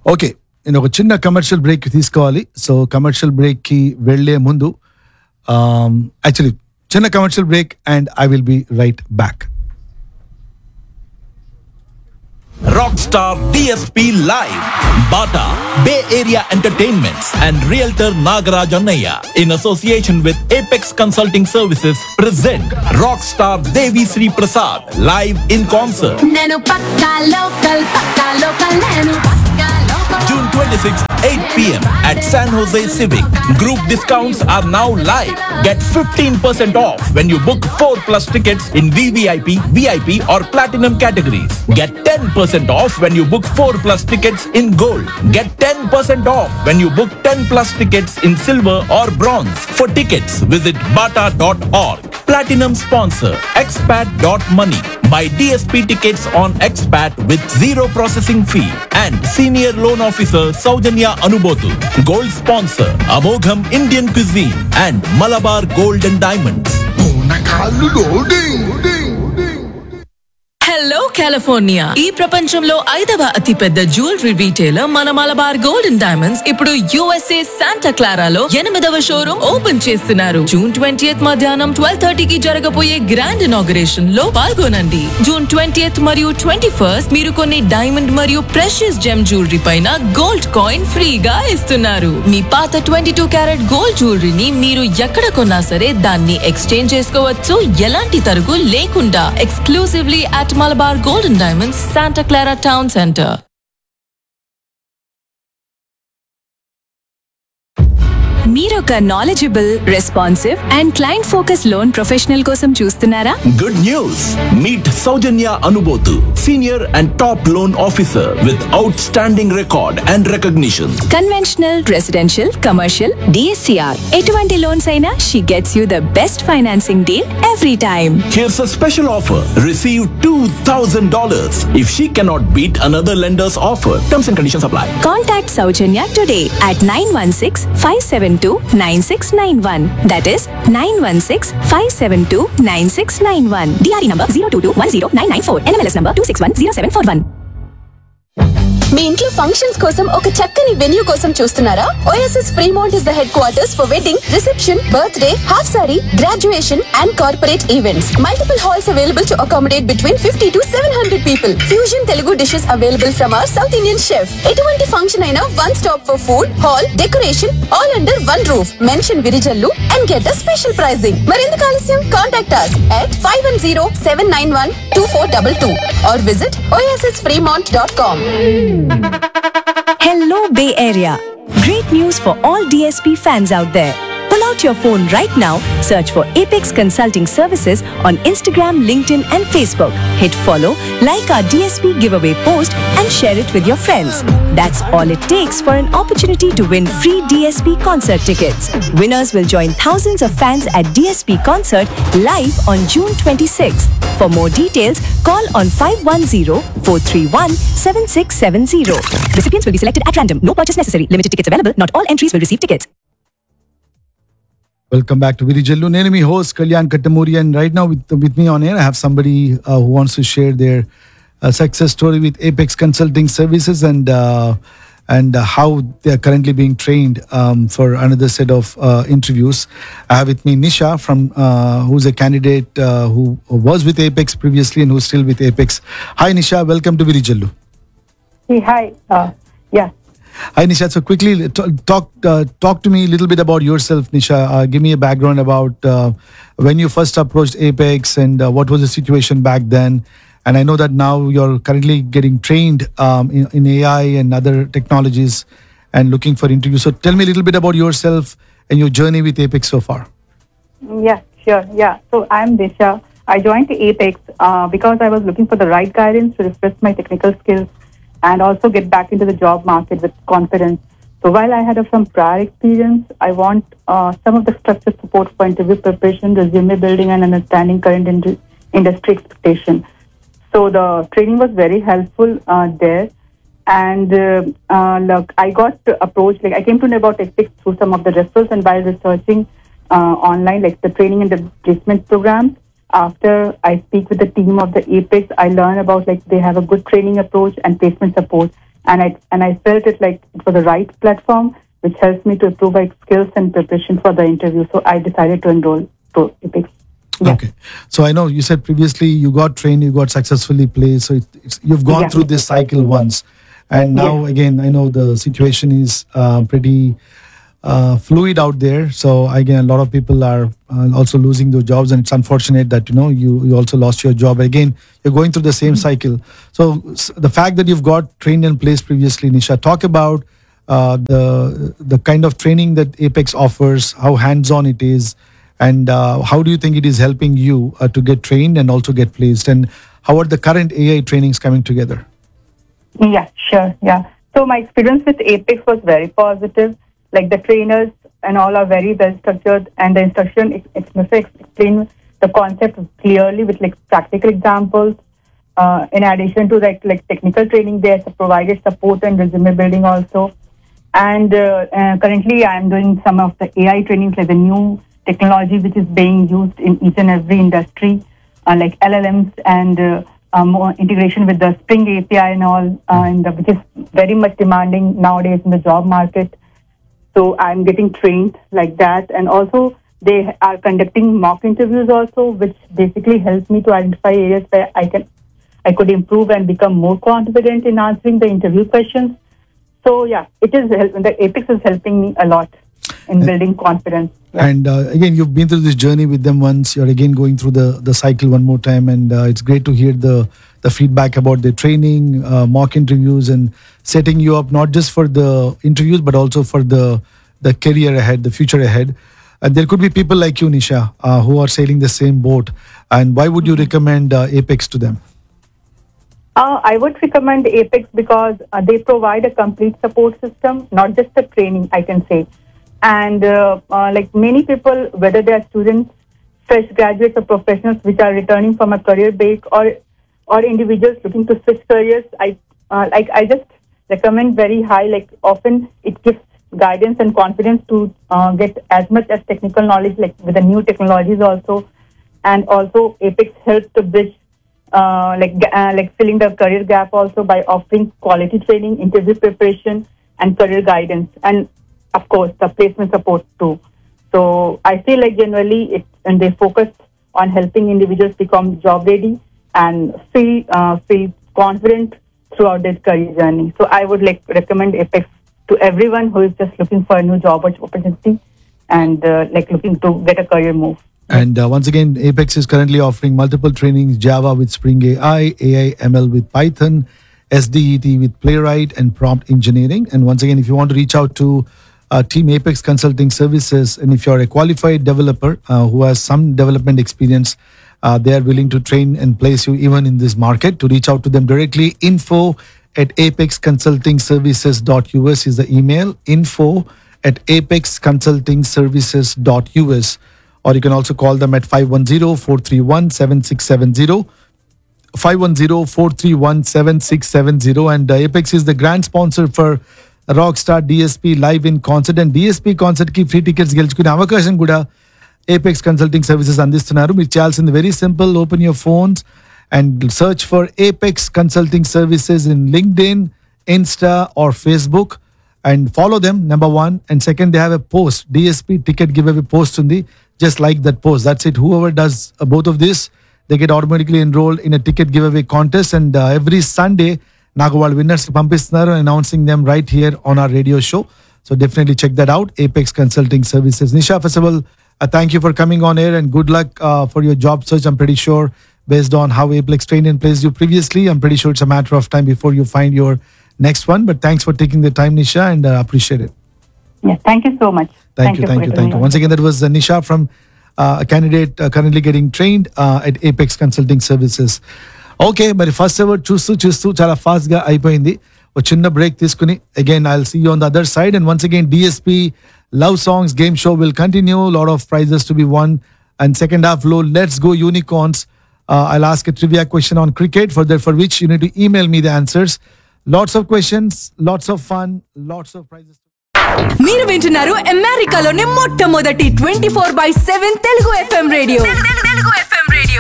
Okay, నేను ఒక చిన్న కమర్షియల్ బ్రేక్ తీసుకోవాలి. సో కమర్షియల్ బ్రేక్కి వెళ్లే ముందు యాక్చువల్లీ చిన్న commercial break and I will be right back. Rockstar DSP Live, Bata, Bay Area Entertainments and Realtor Nagaraj Annaya in association with Apex Consulting Services present Rockstar Devi Sri Prasad live in concert. Nenu pakka local, nenu pakka local. June 26, 8 p.m. at San Jose Civic. Group discounts are now live. Get 15% off when you book 4+ tickets in VVIP, VIP or Platinum categories. Get 10% off when you book 4+ tickets in Gold. Get 10% off when you book 10+ tickets in Silver or Bronze. For tickets, visit bata.org. Platinum sponsor, expat.money. Buy DSP tickets on Expat with zero processing fee. And Senior Loan Officer Saujanya Anubotu. Gold sponsor, Amogham Indian Cuisine and Malabar Gold and Diamonds. Hello California, ఈ ప్రపంచంలో 5వ అతిపెద్ద jewellery retailer మన Malabar gold and diamonds ఇప్పుడు USA Santa క్లారాలో 8వ showroom open చేస్తున్నారు. June 20th మధ్యాహ్నం 12:30కి జరగబోయే గ్రాండ్ ఇనాగరేషన్ లో పాల్గొనండి. జూన్ 20th మరియు 21st మీరు కొన్ని డైమండ్ మరియు ప్రెషియస్ జెమ్ జ్యువెలరీ పైన గోల్డ్ కాయిన్ ఫ్రీగా ఇస్తున్నారు. మీ పాత 22 క్యారెట్ గోల్డ్ జ్యువెలరీని మీరు ఎక్కడ కొన్నా సరే దాన్ని ఎక్స్చేంజ్ చేసుకోవచ్చు, ఎలాంటి తరుగు లేకుండా. Exclusively at Malabar Gold and Diamonds, Santa Clara Town Center. మీరొక knowledgeable, responsive and client focus loan professional కోసం చూస్తున్నారా? Good news! Meet Saujanya Anubotu, Senior and Top Loan Officer with outstanding record and recognition. Conventional, residential, commercial, DSCR ఎటువంటి loans అయినా she gets you the best financing deal every time. Here's a special offer. Receive $2,000 if she cannot beat another lender's offer. Terms and conditions apply. Contact Saujanya today at 916-572-9691. That is 916-572-9691. DRE number 022109994. NMLS number 26107441. మీ ఇంట్లో functions కోసం ఒక చక్కని venue కోసం చూస్తున్నారా? OSS Fremont is the head quarters for wedding, reception, birthday, half sorry, graduation and corporate events. Multiple halls available to accommodate between 50 to 700 people. Fusion Telugu dishes available from our south Indian chef. ఎటువంటి function అయినా one stop for food, hall, decoration all under one roof. Mention Virijallu and get the special pricing. మరెందుకు ఆలస్యం? Contact us at 510-791-2422 or visit ossfremont.com. Hello Bay Area. Great news for all DSP fans out there. Pull out your phone right now, search for Apex Consulting Services on Instagram, LinkedIn and Facebook. Hit follow, like our DSP giveaway post and share it with your friends. That's all it takes for an opportunity to win free DSP concert tickets. Winners will join thousands of fans at DSP concert live on June 26th. For more details, call on 510-431-7670. Recipients will be selected at random. No purchase necessary. Limited tickets available. Not all entries will receive tickets. Welcome back to Virijallu. Nenu mi host Kalyan Kattamuri, and right now with me on air I have somebody who wants to share their success story with Apex Consulting Services and how they are currently being trained for another set of interviews. I have with me Nisha from who's a candidate who was with Apex previously and who's still with Apex. Hi Nisha, welcome to Virijallu. Hey, hi. Yeah. Hi Nisha, so quickly talk to me a little bit about yourself, Nisha. Give me a background about when you first approached Apex and what was the situation back then. And I know that now you're currently getting trained in AI and other technologies and looking for interviews. So tell me a little bit about yourself and your journey with Apex so far. Yeah, sure. Yeah. So I'm Disha. I joined Apex because I was looking for the right guidance to refresh my technical skills and also get back into the job market with confidence. So while I had some prior experience, I want some of the structured support for interview preparation, resume building, and understanding current industry expectation. So the training was very helpful there. And look, I got approached, I came to know about Apex through some of the referrals, and while researching online, the training and the placement programs, after I speak with the team of the Apex, I learn about they have a good training approach and placement support. and I felt it like it was the right platform which helps me to improve my skills and preparation for the interview. So I decided to enroll to Apex. Yeah. Okay. So I know you said previously you got trained, you got successfully placed. So you've gone Yeah. through this cycle once. And now again, I know the situation is pretty fluid out there. So again, a lot of people are also losing their jobs, and it's unfortunate that you also lost your job. Again, you're going through the same cycle. So the fact that you've got trained and placed previously, Nisha, talk about the kind of training that Apex offers, how hands-on it is, and how do you think it is helping you to get trained and also get placed, and how are the current AI trainings coming together? Yeah, sure. Yeah. So my experience with Apex was very positive. Like the trainers and all are very well structured, and the instruction explain the concept clearly with like practical examples. In addition to like technical training, they have provided support and resume building also. And currently, I am doing some of the AI trainings, like the new technology which is being used in each and every industry, like LLMs and more integration with the Spring API and all, which is very much demanding nowadays in the job market. So I'm getting trained like that, and also they are conducting mock interviews also, which basically help me to identify areas where I could improve and become more confident in answering the interview questions. So yeah, the Apex is helping me a lot in building confidence. Yeah. And again, you've been through this journey with them once. You're again going through the cycle one more time, and it's great to hear the feedback about the training, mock interviews, and setting you up not just for the interviews but also for the career ahead, the future ahead. And there could be people like you, Nisha, who are sailing the same boat. And why would you recommend Apex to them? I would recommend Apex because they provide a complete support system, not just the training, I can say. And like many people, whether they are students, fresh graduates or professionals which are returning from a career break, or individuals looking to switch careers, I just recommend very high. Like often it gives guidance and confidence to get as much as technical knowledge, like with the new technologies also. And also Apex helps to bridge like filling the career gap also by offering quality training, interview preparation, and career guidance, and of course the placement support too. So I feel like generally and they focus on helping individuals become job ready and feel confident throughout their career journey. So I would like recommend Apex to everyone who is just looking for a new job opportunity and like looking to get a career move. And once again, Apex is currently offering multiple trainings: Java with Spring AI, ML with Python, SDET with Playwright, and prompt engineering. And once again, if you want to reach out to Team Apex Consulting Services, and if you're a qualified developer who has some development experience, they are willing to train and place you even in this market. To reach out to them directly, info@apexconsultingservices.us is the email, info@apexconsultingservices.us. Or you can also call them at 510-431-7670, 510-431-7670. And Apex is the grand sponsor for Rockstar DSP Live in Concert. And DSP Concert ki free tickets గెలుచుకునే అవకాశం కూడా Apex Consulting Services అందిస్తున్నారు. మీరు చేయాల్సింది very simple. Open your phones and search for Apex Consulting Services in LinkedIn, Insta or Facebook and follow them, number one. And second, they have a post, DSP ticket giveaway post undi. Just like that post. That's it. Whoever does both of this, they get automatically enrolled in a ticket giveaway contest. And every Sunday, Nago World winners pampistunaru, announcing them right here on our radio show. So definitely check that out. Apex Consulting Services. Nisha, first of all, thank you for coming on air and good luck for your job search. I'm pretty sure based on how Apex trained and placed you previously, I'm pretty sure it's a matter of time before you find your next one. But thanks for taking the time, Nisha, and appreciate it. Yeah, thank you so much. Thank you. Once again, that was Nisha from a candidate currently getting trained at Apex Consulting Services. Okay, మరి first ever చూస్తూ చాలా fast గా అయిపోయింది. ఒక చిన్న break తీసుకుని again I will see you on the other side. And once again DSP love songs game show will continue. Lot of prizes to be won. And second half low, let's go unicorns. I'll ask a trivia question on cricket for which you need to email me the answers. Lots of questions, lots of fun, lots of prizes. మీరు వింటున్నారు అమెరికాలోనే మొట్టమొదటి 24/7 Telugu FM radio.